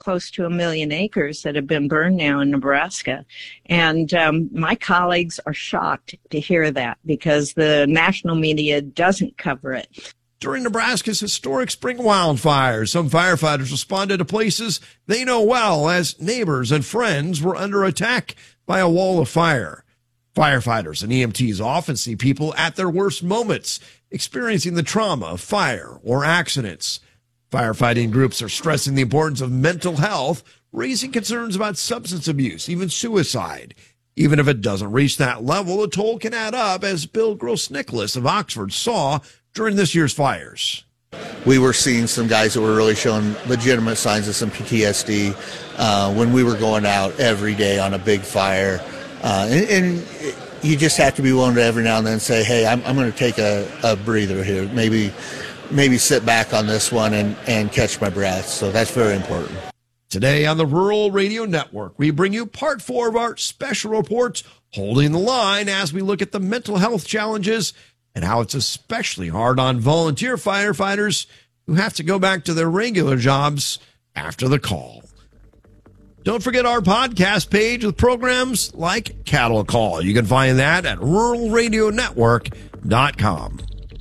close to 1 million acres that have been burned now in Nebraska. And my colleagues are shocked to hear that because the national media doesn't cover it. During Nebraska's historic spring wildfires, some firefighters responded to places they know well as neighbors and friends were under attack by a wall of fire. Firefighters and EMTs often see people at their worst moments, experiencing the trauma of fire or accidents. Firefighting groups are stressing the importance of mental health, raising concerns about substance abuse, even suicide. Even if it doesn't reach that level, the toll can add up, as Bill Gross-Nicholas of Oxford saw during this year's fires. We were seeing some guys that were really showing legitimate signs of some PTSD when we were going out every day on a big fire. And you just have to be willing to every now and then say, hey, I'm going to take a breather here. Maybe sit back on this one and catch my breath. So that's very important. Today on the Rural Radio Network, we bring you part 4 of our special report, Holding the Line, as we look at the mental health challenges and how it's especially hard on volunteer firefighters who have to go back to their regular jobs after the call. Don't forget our podcast page with programs like Cattle Call. You can find that at ruralradionetwork.com.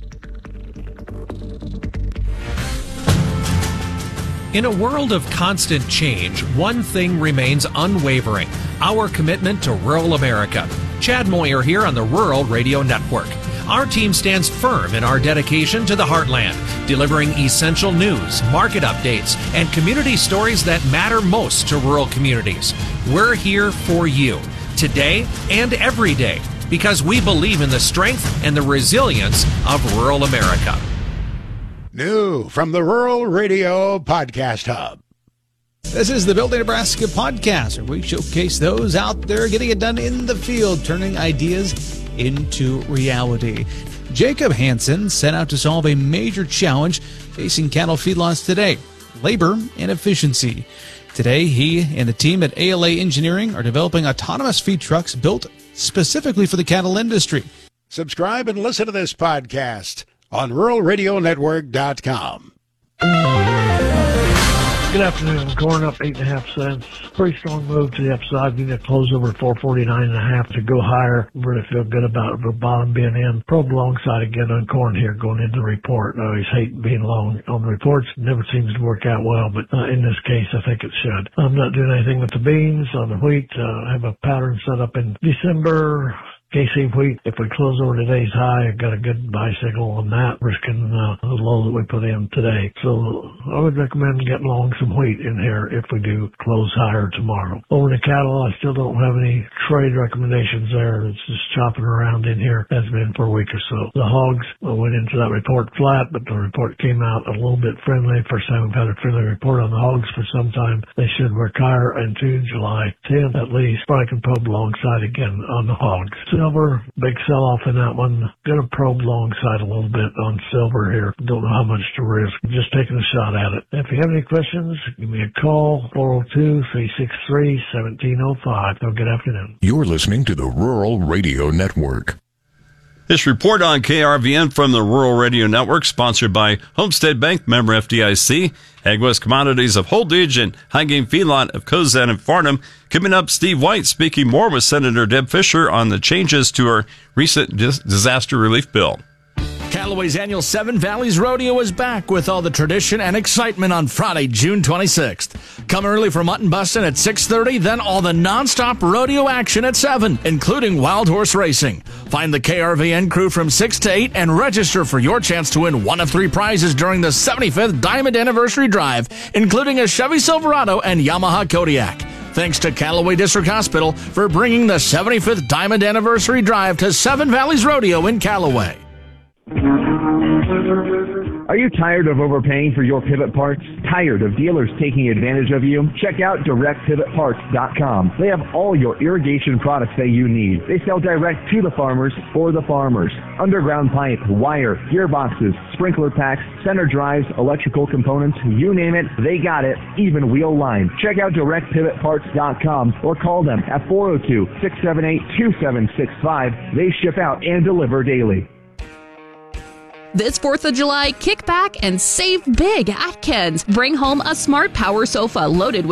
In a world of constant change, one thing remains unwavering: our commitment to rural America. Chad Moyer here on the Rural Radio Network. Our team stands firm in our dedication to the heartland, delivering essential news, market updates, and community stories that matter most to rural communities. We're here for you, today and every day, because we believe in the strength and the resilience of rural America. New from the Rural Radio Podcast Hub. This is the Building Nebraska podcast, where we showcase those out there getting it done in the field, turning ideas into reality. Jacob Hansen set out to solve a major challenge facing cattle feedlots today: labor and efficiency. Today, he and the team at ALA Engineering are developing autonomous feed trucks built specifically for the cattle industry. Subscribe and listen to this podcast on ruralradionetwork.com. Good afternoon. Corn up 8.5 cents. Pretty strong move to the upside. We need to close over 449.5 to go higher. Really feel good about the bottom being in. Probe alongside again on corn here going into the report. I always hate being long on the reports. Never seems to work out well, but in this case, I think it should. I'm not doing anything with the beans. On the wheat, I have a pattern set up in December. KC wheat, if we close over today's high, I've got a good buy signal on that, risking the low that we put in today. So I would recommend getting long some wheat in here if we do close higher tomorrow. Over the cattle, I still don't have any trade recommendations there. It's just chopping around in here, has been for a week or so. The hogs, I went into that report flat, but the report came out a little bit friendly. First time we've had a friendly report on the hogs for some time. They should work higher into July 10th at least. Probably can probe alongside again on the hogs. Silver, big sell-off in that one. Gonna probe alongside a little bit on silver here. Don't know how much to risk. Just taking a shot at it. If you have any questions, give me a call, 402-363-1705. Have a good afternoon. You're listening to the Rural Radio Network. This report on KRVN from the Rural Radio Network, sponsored by Homestead Bank, member FDIC, AgWest Commodities of Holdridge, and High Game Feedlot of Cozad and Farnham. Coming up, Steve White speaking more with Senator Deb Fischer on the changes to our recent disaster relief bill. Callaway's annual Seven Valleys Rodeo is back with all the tradition and excitement on Friday, June 26th. Come early for mutton busting at 6:30, then all the nonstop rodeo action at 7, including wild horse racing. Find the KRVN crew from 6 to 8 and register for your chance to win one of 3 prizes during the 75th Diamond Anniversary Drive, including a Chevy Silverado and Yamaha Kodiak. Thanks to Callaway District Hospital for bringing the 75th Diamond Anniversary Drive to Seven Valleys Rodeo in Callaway. Are you tired of overpaying for your pivot parts? Tired of dealers taking advantage of you? Check out DirectPivotParts.com. They have all your irrigation products that you need. They sell direct to the farmers for the farmers. Underground pipe, wire, gearboxes, sprinkler packs, center drives, electrical components, you name it, they got it, even wheel line. Check out DirectPivotParts.com or call them at 402-678-2765. They ship out and deliver daily. This 4th of July, kick back and save big at Ken's. Bring home a smart power sofa loaded with